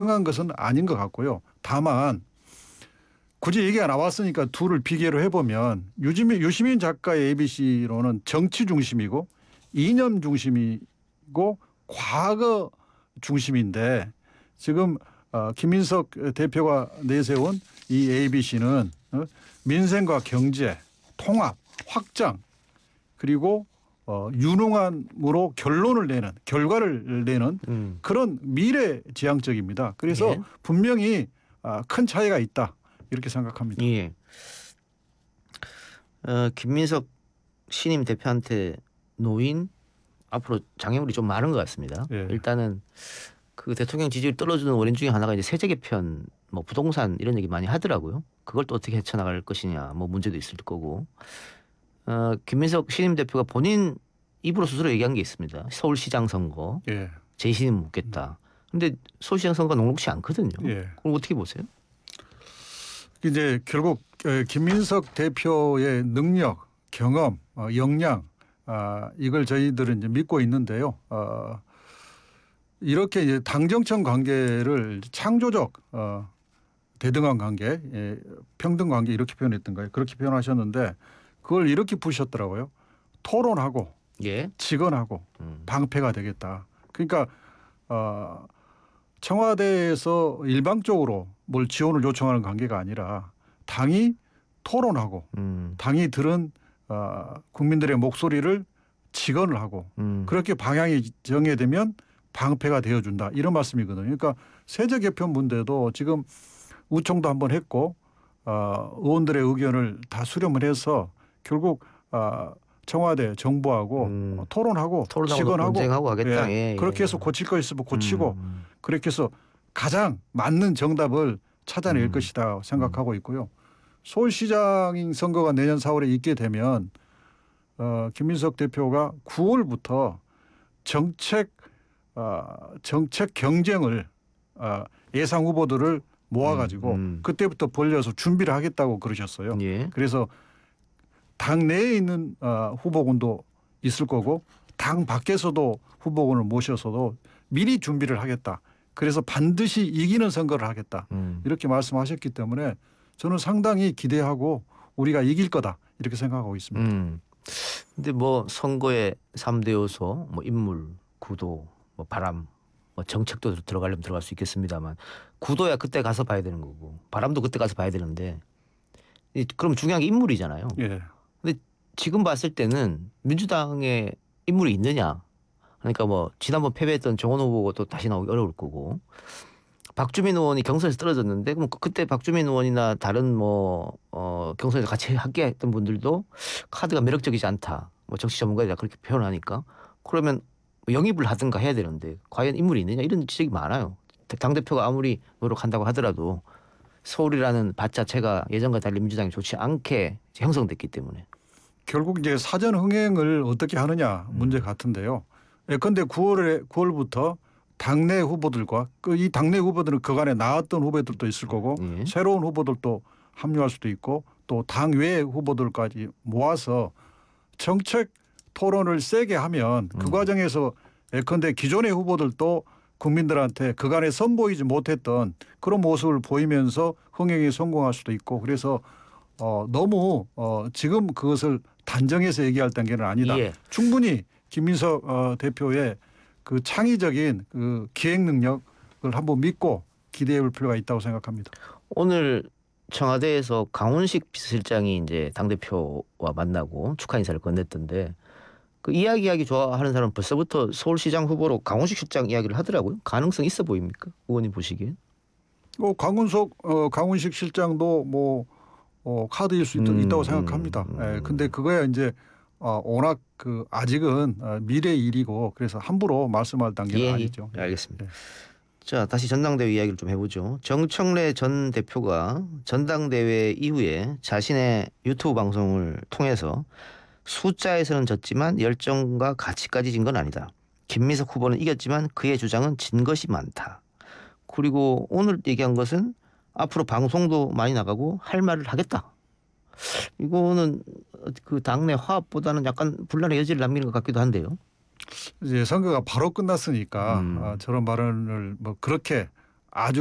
한 것은 아닌 것 같고요. 다만 굳이 얘기가 나왔으니까 둘을 비교를 해보면 유시민 작가의 ABC로는 정치 중심이고 이념 중심이고 과거 중심인데 지금 김민석 대표가 내세운 이 ABC는 민생과 경제, 통합, 확장 그리고 유능함으로 결과를 내는 그런 미래지향적입니다. 그래서 예. 분명히 큰 차이가 있다 이렇게 생각합니다. 예. 김민석 신임 대표한테 놓인 앞으로 장애물이 좀 많은 것 같습니다. 예. 일단은 그 대통령 지지율 떨어지는 원인 중에 하나가 이제 세제 개편, 뭐 부동산 이런 얘기 많이 하더라고요. 그걸 또 어떻게 헤쳐나갈 것이냐, 뭐 문제도 있을 거고. 김민석 신임 대표가 본인 입으로 스스로 얘기한 게 있습니다. 서울시장 선거 예. 재신임 묻겠다. 근데 서울시장 선거가 녹록치 않거든요. 예. 그럼 어떻게 보세요? 이제 결국 김민석 대표의 능력, 경험, 역량 이걸 저희들은 이제 믿고 있는데요. 이렇게 이제 당정청 관계를 창조적 대등한 관계, 평등 관계 이렇게 표현했던가요? 그렇게 표현하셨는데 그걸 이렇게 부르셨더라고요. 토론하고 예. 직언하고 방패가 되겠다. 그러니까 청와대에서 일방적으로 뭘 지원을 요청하는 관계가 아니라 당이 토론하고 당이 들은 국민들의 목소리를 직언을 하고 그렇게 방향이 정해되면 방패가 되어준다 이런 말씀이거든요. 그러니까 세제 개편 문제도 지금 우총도 한번 했고 의원들의 의견을 다 수렴을 해서 결국 청와대 정부하고 토론하고 직언하고 논쟁하고 하겠다. 예, 예, 그렇게 해서 예. 고칠 거 있으면 고치고 그렇게 해서 가장 맞는 정답을 찾아낼 것이다 생각하고 있고요. 서울시장 선거가 내년 4월에 있게 되면 김민석 대표가 9월부터 정책 경쟁을 예상 후보들을 모아가지고 그때부터 벌려서 준비를 하겠다고 그러셨어요. 예. 그래서 당 내에 있는 후보군도 있을 거고 당 밖에서도 후보군을 모셔서도 미리 준비를 하겠다. 그래서 반드시 이기는 선거를 하겠다. 이렇게 말씀하셨기 때문에 저는 상당히 기대하고 우리가 이길 거다. 이렇게 생각하고 있습니다. 근데 뭐 선거의 3대 요소, 뭐 인물, 구도, 뭐 바람, 뭐 정책도 들어가려면 들어갈 수 있겠습니다만 구도야 그때 가서 봐야 되는 거고 바람도 그때 가서 봐야 되는데 그럼 중요한 게 인물이잖아요. 예. 근데 지금 봤을 때는 민주당에 인물이 있느냐? 그러니까 뭐 지난번 패배했던 정원 후보도 다시 나오기 어려울 거고 박주민 의원이 경선에서 떨어졌는데 그럼 그때 박주민 의원이나 다른 뭐 경선에서 같이 함께했던 분들도 카드가 매력적이지 않다. 뭐 정치 전문가들이 그렇게 표현하니까 그러면 영입을 하든가 해야 되는데 과연 인물이 있느냐 이런 지적이 많아요. 당 대표가 아무리 노력한다고 하더라도 서울이라는 밭 자체가 예전과 달리 민주당이 좋지 않게 형성됐기 때문에. 결국 이제 사전 흥행을 어떻게 하느냐 문제 같은데요. 예컨대 9월부터 당내 후보들과 이 당내 후보들은 그간에 나왔던 후보들도 있을 거고 새로운 후보들도 합류할 수도 있고 또 당 외 후보들까지 모아서 정책 토론을 세게 하면 그 과정에서 예컨대 기존의 후보들도 국민들한테 그간에 선보이지 못했던 그런 모습을 보이면서 흥행에 성공할 수도 있고 그래서 너무 지금 그것을 단정해서 얘기할 단계는 아니다. 예. 충분히 김민석 대표의 그 창의적인 그 기획 능력을 한번 믿고 기대해 볼 필요가 있다고 생각합니다. 오늘 청와대에서 강훈식 비서실장이 이제 당대표와 만나고 축하 인사를 건넸던데 그 이야기하기 좋아하는 사람은 벌써부터 서울시장 후보로 강훈식 실장 이야기를 하더라고요. 가능성 있어 보입니까? 의원님 보시기엔? 강훈식 실장도 뭐 카드일 수 있다고 생각합니다. 근데 그거야 이제 워낙 그 아직은 미래 일이고 그래서 함부로 말씀할 단계는 아니죠. 알겠습니다. 자, 다시 전당대회 이야기를 좀 해보죠. 정청래 전 대표가 전당대회 이후에 자신의 유튜브 방송을 통해서 숫자에서는 졌지만 열정과 가치까지 진 건 아니다. 김민석 후보는 이겼지만 그의 주장은 진 것이 많다. 그리고 오늘 얘기한 것은 앞으로 방송도 많이 나가고 할 말을 하겠다. 이거는 그 당내 화합보다는 약간 분란의 여지를 남기는 것 같기도 한데요. 이제 선거가 바로 끝났으니까 저런 발언을 뭐 그렇게 아주